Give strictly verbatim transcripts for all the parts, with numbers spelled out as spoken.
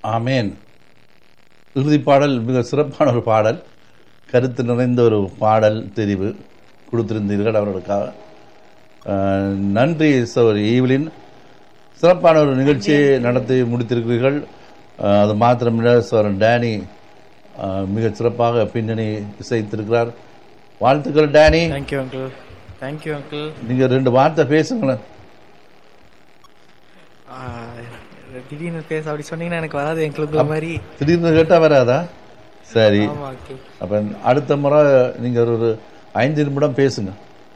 ஆமேன். இறுதி பாடல் மிக சிறப்பான ஒரு பாடல், கருத்து நிறைந்த ஒரு பாடல் தெரிவு கொடுத்திருந்தீர்கள். அவர்களுக்காக நன்றி சகோதரி ஈவலின். சிறப்பான ஒரு நிகழ்ச்சியை நடத்தி முடித்திருக்கிறீர்கள். அது மாத்திரமில்லை, சகோதரன் டேனி மிக சிறப்பாக பின்னணி இசைத்திருக்கிறார். வாழ்த்துக்கள் Danny. Thank you uncle. Thank you uncle. நீங்க ரெண்டு வார்த்தை பேசுங்களேன். திடீர்னு பேச அப்படி சொன்னீங்கன்னா எனக்கு வராது. எங்களுக்கு மாதிரி திடீர்னு கேட்டா வராதா? சரி, அப்ப அடுத்த முறை நீங்க ஒரு ஐந்து நிமிடம் பேசுங்க.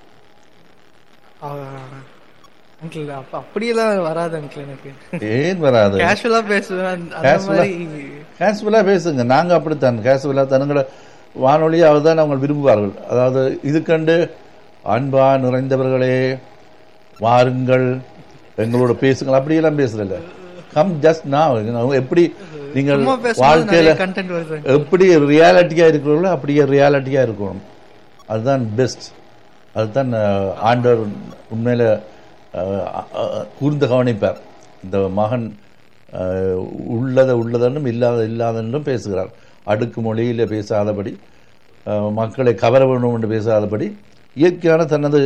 அங்கிள் அப்படியெல்லாம் வராது அங்கிள். எனக்கு ஏன் வராது? கேஷுவலா பேசுவேன். கேஷுவலா பேசுங்க. நாங்க அப்படித்தான் கேஷுவலா தனங்களை வானொலியை அவர்தான் அவங்க விரும்புவார்கள். அதாவது இது கண்டு அன்பா நிறைந்தவர்களே வாருங்கள் எங்களோட பேசுங்கள் அப்படியெல்லாம் பேசுறல. கம் ஜஸ்ட் நான் எப்படி நீங்கள் வாழ்க்கையில எப்படி ரியாலிட்டியா இருக்கிறீங்களோ அப்படியே ரியாலிட்டியா இருக்கணும். அதுதான் பெஸ்ட். அதுதான் ஆண்டவர் உண்மையில கூர்ந்து கவனிப்பார். இந்த மகன் உள்ளதை உள்ளதென்றும் இல்லாத இல்லாதென்றும் பேசுகிறார். அடுக்கு மொழியில பேசாதபடி, மக்களை கவர வேண்டும் என்று பேசாதபடி இயற்கையான தனது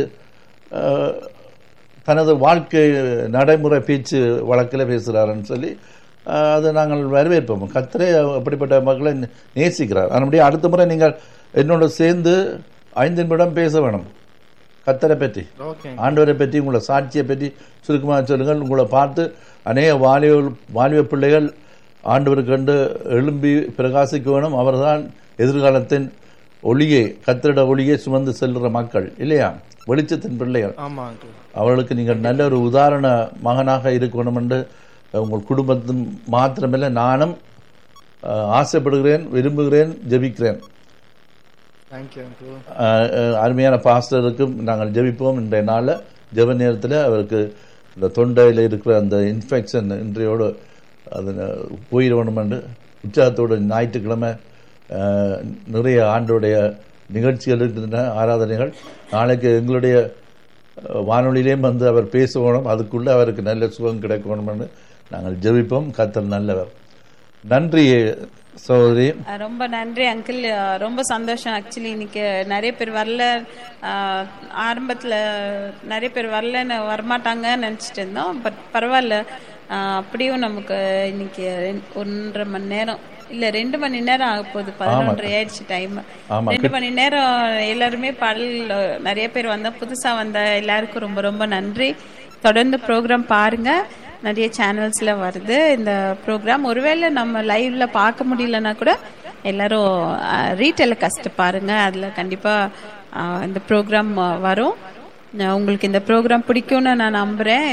தனது வாழ்க்கை நடைமுறை பேச்சு வழக்கில் பேசுகிறாருன்னு சொல்லி அதை நாங்கள் வரவேற்போம். கர்த்தரே அப்படிப்பட்ட மக்களை நேசிக்கிறார். அதனுடைய அடுத்த முறை நீங்கள் என்னோட சேர்ந்து ஐந்து நிமிடம் பேச வேணும். கர்த்தரை பற்றி, ஆண்டவரை பற்றி, உங்களை சாட்சியை பற்றி சுருக்கமாக சொல்லுங்கள். உங்களை பார்த்து அநேக வாலிப வாலிப பிள்ளைகள் ஆண்டவருக்கு கண்டு எழும்பி பிரகாசிக்க வேணும். அவர்தான் எதிர்காலத்தின் ஒளியை, கர்த்தரோட ஒளியை சுமந்து செல்கிற மக்கள் இல்லையா, வெளிச்சத்தின் பிள்ளைகள். அவர்களுக்கு நீங்கள் நல்ல ஒரு உதாரண மகனாக இருக்கணும் என்று உங்கள் குடும்பத்தின் மாத்திரமில்லை நானும் ஆசைப்படுகிறேன், விரும்புகிறேன், ஜெபிக்கிறேன். அருமையான பாஸ்டருக்கும் நாங்கள் ஜெபிப்போம். இன்றைய நாளில் ஜெப நேரத்தில் அவருக்கு இந்த தொண்டையில் இருக்கிற அந்த இன்ஃபெக்ஷன் இன்றையோடு அது போயிட வேணும் என்று உற்சாகத்தோடு ஞாயிற்றுக்கிழமை நிறைய ஆண்டோடைய நிகழ்ச்சிகள் இருக்கின்றன, ஆராதனைகள். நாளைக்கு எங்களுடைய வானொலியிலேயும் வந்து அவர் பேசணும். அதுக்குள்ளே அவருக்கு நல்ல சுகம் கிடைக்கணும் என்று நாங்கள் ஜெபிப்போம். கர்த்தர் நல்லவர். நன்றி சகோதரி. ரொம்ப நன்றி அங்கிள். ரொம்ப சந்தோஷம். ஆக்சுவலி இன்னைக்கு நிறைய பேர் வரல, ஆரம்பத்தில் நிறைய பேர் வரலன்னு வரமாட்டாங்கன்னு நினச்சிட்டு இருந்தோம். பட் பரவாயில்ல, அப்படியும் நமக்கு இன்னைக்கு ஒன்றரை மணி நேரம் இல்ல ரெண்டு மணி நேரம் ஆக போகுது. பதினொன்றரை ஆயிடுச்சு டைம். ரெண்டு மணி நேரம் எல்லாருமே பாடல் நிறைய பேர் வந்தா, புதுசா வந்த எல்லாருக்கும் ரொம்ப ரொம்ப நன்றி. தொடர்ந்து ப்ரோக்ராம் பாருங்க. நிறைய சேனல்ஸ்ல வருது இந்த ப்ரோக்ராம். ஒருவேளை நம்ம லைவ்ல பார்க்க முடியலன்னா கூட எல்லாரும் ரீடெலிகாஸ்ட் பாருங்க. அதுல கண்டிப்பா இந்த ப்ரோக்ராம் வரும். உங்களுக்கு இந்த ப்ரோக்ராம் பிடிக்கும்னு நான் நம்புறேன்.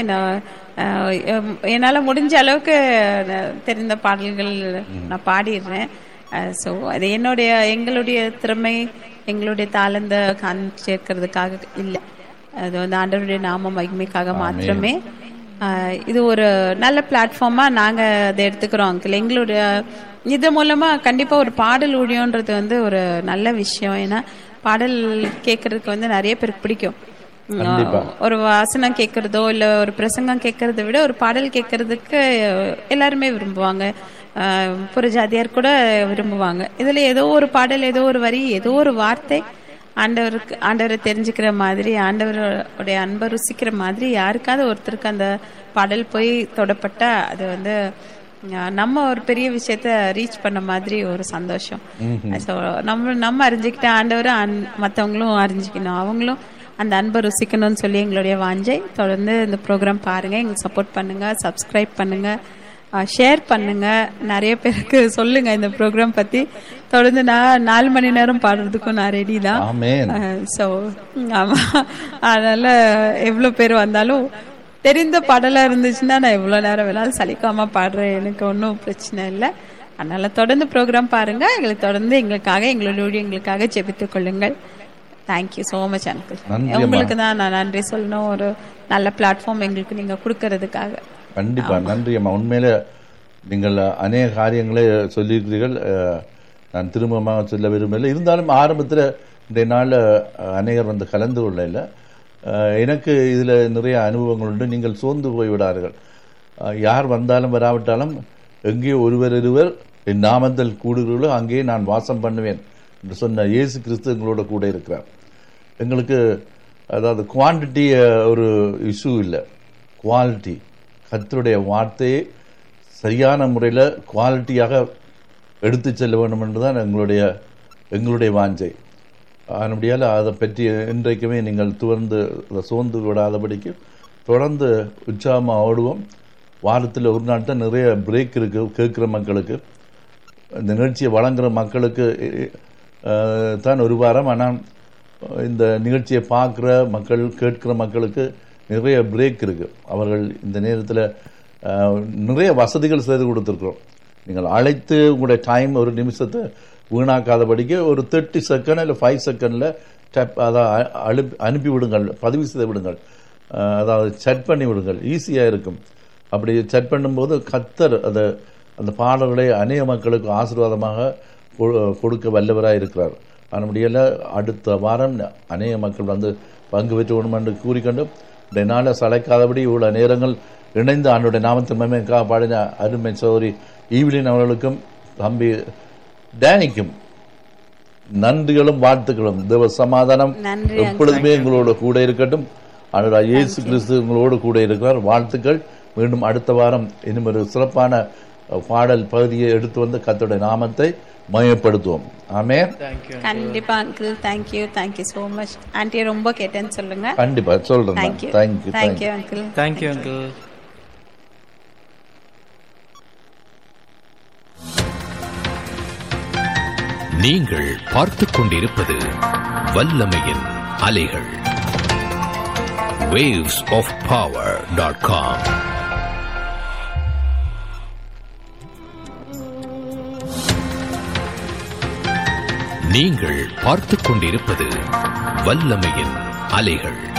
என்னால முடிஞ்ச அளவுக்கு தெரிந்த பாடல்கள் நான் பாடிடுறேன். ஸோ அது என்னுடைய எங்களுடைய திறமை, எங்களுடைய தாளந்த சேர்க்கறதுக்காக இல்லை, அது வந்து ஆண்டவருடைய நாம மகிமைக்காக மாத்திரமே. இது ஒரு நல்ல பிளாட்ஃபார்மா நாங்க அதை எடுத்துக்கிறோம் அங்கிள். எங்களுடைய இது மூலமா கண்டிப்பா ஒரு பாடல் ஊழியன்றது வந்து ஒரு நல்ல விஷயம். ஏன்னா பாடல் கேட்கறதுக்கு வந்து நிறைய பேருக்கு பிடிக்கும். ஒரு வாசனம் கேட்கறதோ இல்ல ஒரு பிரசங்கம் கேட்கறத விட ஒரு பாடல் கேட்கறதுக்கு எல்லாருமே விரும்புவாங்க. புறஜாதியார் கூட விரும்புவாங்க. இதுல ஏதோ ஒரு பாடல், ஏதோ ஒரு வரி, ஏதோ ஒரு வார்த்தை ஆண்டவருக்கு ஆண்டவரை தெரிஞ்சுக்கிற மாதிரி, ஆண்டவருடைய அன்பை ருசிக்கிற மாதிரி யாருக்காவது ஒருத்தருக்கு அந்த பாடல் போய் தொடப்பட்டா அது வந்து நம்ம ஒரு பெரிய விஷயத்த ரீச் பண்ண மாதிரி ஒரு சந்தோஷம். ஸோ நம்ம நம்ம அறிஞ்சுக்கிட்ட ஆண்டவரும் மற்றவங்களும் அறிஞ்சிக்கணும், அவங்களும் அந்த அன்பை ருசிக்கணும்னு சொல்லி எங்களுடைய வாஞ்சை. தொடர்ந்து இந்த ப்ரோக்ராம் பாருங்க, எங்களுக்கு சப்போர்ட் பண்ணுங்க, சப்ஸ்கிரைப் பண்ணுங்க, ஷேர் பண்ணுங்க, நிறைய பேருக்கு சொல்லுங்க இந்த ப்ரோக்ராம் பத்தி. தொடர்ந்து நான் நாலு மணி நேரம் பாடுறதுக்கும் நான் ரெடி தான். ஸோ ஆமா, அதனால எவ்வளவு பேர் வந்தாலும் தெரிந்த பாடலா இருந்துச்சுன்னா நான் எவ்வளவு நேரம் வேணாலும் சலிக்காம பாடுறேன், எனக்கு ஒன்றும் பிரச்சனை இல்லை. அதனால தொடர்ந்து ப்ரோக்ராம் பாருங்க. எங்களுக்கு தொடர்ந்து எங்களுக்காக எங்களுடைய எங்களுக்காக ஜெபித்துக் கொள்ளுங்கள். Thank you so much uncle. உங்களுக்கு தான் நான் நன்றி சொல்லணும், ஒரு நல்ல பிளாட்ஃபார்ம் எங்களுக்கு நீங்க கொடுக்கறதுக்காக. கண்டிப்பா நன்றி அம்மா. உண்மையில நீங்கள் அநேக காரியங்களை சொல்லியிருக்கிறீர்கள், நான் திரும்பமாக சொல்ல விரும்பவில்லை. இருந்தாலும் ஆரம்பத்தில் இன்றைய நாளில் அநேகர் வந்து கலந்து கொள்ள இல்லை. எனக்கு இதில் நிறைய அனுபவங்கள் உண்டு. நீங்கள் சோர்ந்து போய்விடார்கள். யார் வந்தாலும் வராவிட்டாலும் எங்கே ஒருவர் இருவர் என் நாமத்தில் கூடுகிறீர்களோ அங்கே நான் வாசம் பண்ணுவேன் என்று சொன்ன இயேசு கிறிஸ்து எங்களோட கூட இருக்கிறார். எங்களுக்கு அதாவது குவான்டிட்டி ஒரு இஷ்யூ இல்லை, குவாலிட்டி. கர்த்தருடைய வார்த்தையை சரியான முறையில் குவாலிட்டியாக எடுத்து செல்ல வேண்டும் என்றுதான் எங்களுடைய எங்களுடைய வாஞ்சை. அதனுடையால் அதை பற்றி இன்றைக்குமே நீங்கள் துவர்ந்து சோர்ந்து விடாதபடிக்கு தொடர்ந்து உற்சாகமாக ஓடுவோம். வாரத்தில் ஒரு நாள் தான் நிறைய பிரேக் இருக்குது. கேட்குற மக்களுக்கு, இந்த நிகழ்ச்சியை வழங்குகிற மக்களுக்கு தான் ஒரு வாரம். ஆனால் இந்த நிகழ்ச்சியை பார்க்குற மக்கள், கேட்கிற மக்களுக்கு நிறைய பிரேக் இருக்குது. அவர்கள் இந்த நேரத்தில் நிறைய வசதிகள் செய்து கொடுத்துருக்குறோம். நீங்கள் அழைத்து உங்களுடைய டைம் ஒரு நிமிஷத்தை வீணாக்காதபடிக்கு ஒரு தேர்ட்டி செகண்ட் இல்லை ஃபைவ் செகண்டில் டேப் அதான் அனுப்பி அனுப்பி விடுங்கள், பதிவு செய்து விடுங்கள், அதாவது செட் பண்ணி விடுங்கள், ஈஸியாக இருக்கும். அப்படி செட் பண்ணும்போது கர்த்தர் அதை அந்த பாடல்களை அநேக மக்களுக்கு ஆசீர்வாதமாக கொடுக்க வல்லவராக இருக்கிறார். அதனுடைய அடுத்த வாரம் அநேக மக்கள் வந்து பங்கு பெற்று வேணும் என்று கூறிக்கொண்டு இந்த நாளை சளைக்காதபடி இவ்வளோ நேரங்கள் இணைந்து ஆண்டுடைய நாமத்தின் மகிமைக்காக பாடின அருமை சகோதரி ஈவிலின் அவர்களுக்கும் தம்பி டேனிக்கும் நன்றிகளும் வாழ்த்துக்களும். தேவ சமாதானம் எப்பொழுதுமே எங்களோட கூட இருக்கட்டும். ஆண்டவராகிய இயேசு கிறிஸ்து உங்களோடு கூட இருக்கிறார். வாழ்த்துக்கள். மீண்டும் அடுத்த வாரம் இன்னும் ஒரு சிறப்பான பாடல் பகுதியை எடுத்து வந்து கர்த்தருடைய நாமத்தை மயப்படுத்துவோம். ஆமென். கண்டிப்பா uncle. Thank you thank you so much. Anti ரொம்ப கேட்டேன்னு சொல்லுங்க. கண்டிப்பா சொல்றேன். Thank you thank you thank you uncle. Thank you uncle. நீங்கள் பார்த்துக் கொண்டிருப்பது வல்லமையின் அலைகள். waves of power dot com. நீங்கள் பார்த்துக் கொண்டிருப்பது வல்லமையின் அலைகள்.